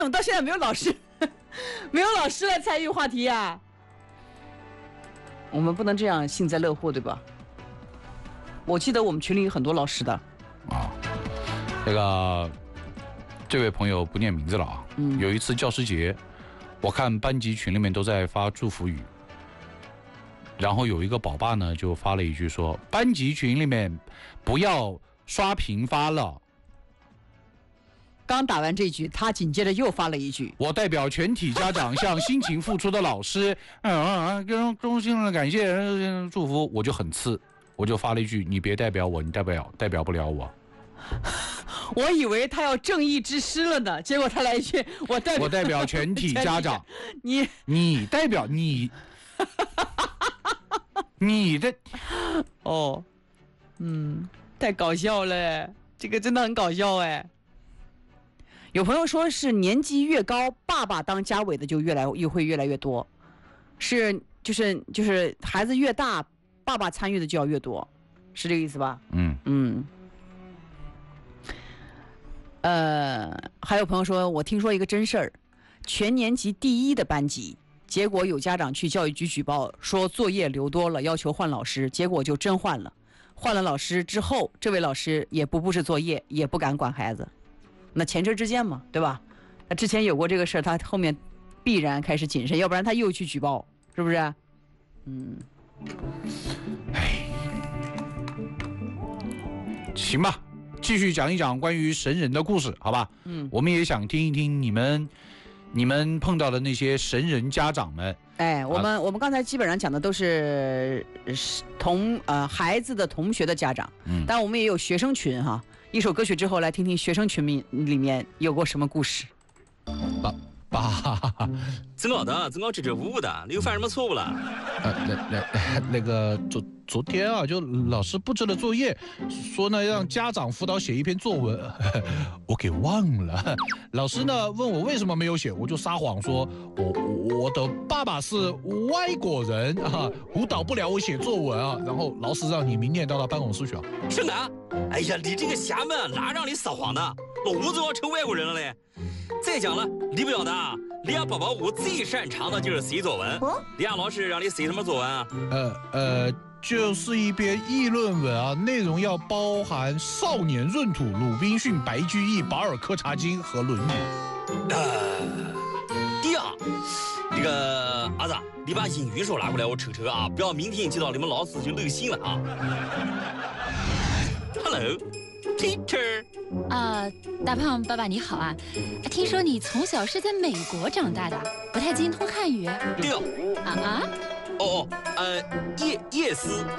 怎么到现在没有老师，没有老师来参与话题啊？我们不能这样幸灾乐祸，对吧？我记得我们群里有很多老师的啊。这位朋友不念名字了啊。有一次教师节，我看班级群里面都在发祝福语，然后有一个宝爸呢就发了一句说：“班级群里面不要刷屏发了。” 刚打完这句，他紧接着又发了一句：“ 我代表全体家长向辛勤付出的老师，跟衷心的感谢祝福。”我就很刺，我就发了一句：“你别代表我，你代表不了我。” 我以为他要正义之师了呢，结果他来一句：“我代表全体家长。”你代表你，你的哦，太搞笑了，这个真的很搞笑哎。有朋友说是年纪越高，爸爸当家委的就会越来越多，就是孩子越大，爸爸参与的就要越多，是这个意思吧？还有朋友说，我听说一个真事儿，全年级第1的班级，结果有家长去教育局举报说作业留多了，要求换老师，结果就真换了老师之后，这位老师也不布置作业，也不敢管孩子。那前车之鉴嘛，对吧？他之前有过这个事儿，他后面必然开始谨慎，要不然他又去举报，是不是？ 行吧，继续讲一讲关于神人的故事，好吧？我们也想听一听你们碰到的那些神人家长们。 我们刚才基本上讲的都是孩子的同学的家长，但我们也有学生群哈。一首歌曲之后，来听听学生群里面有过什么故事。 爸，真好的，真好支支吾吾的，你又犯什么错误了？ 那个昨天啊，就老师布置了作业，说呢让家长辅导写一篇作文，我给忘了。老师呢问我为什么没有写，我就撒谎说我的爸爸是外国人啊，辅导不了我写作文啊。然后老师让你明天到他办公室去啊。 是哪？哎呀，你这个衙门哪让你撒谎的？我都要成外国人了嘞！再讲了，你不晓得啊，李亚宝宝我最擅长的就是写作文。李亚老师让你写什么作文啊？ 就是一篇议论文啊，内容要包含《少年闰土》《鲁滨逊白居易》《保尔柯察金》和《论语》。 第二，那个儿子，你把英语书拿过来，我瞅瞅啊，不要明天接到你们老师就漏信了啊。Hello。Teacher， 大胖爸爸你好啊！听说你从小是在美国长大的，不太精通汉语。 对，yes，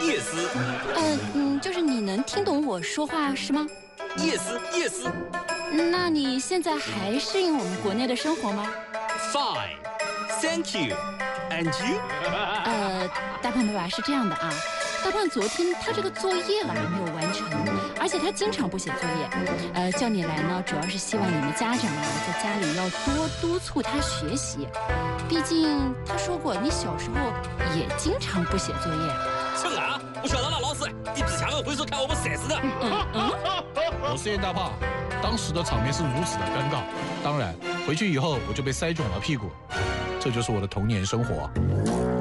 就是你能听懂我说话是吗 ？Yes。 那你现在还适应我们国内的生活吗 ？Fine，thank you。And you？ 大胖爸爸是这样的啊。大胖昨天他这个作业还没有完成，而且他经常不写作业。叫你来呢，主要是希望你们家长啊，在家里要多督促他学习。毕竟他说过，你小时候也经常不写作业。 是啊，我晓得了，老师，你之前会说看我们赛事的。 我是燕大胖，当时的场面是如此的尴尬。当然，回去以后我就被塞肿了屁股，这就是我的童年生活。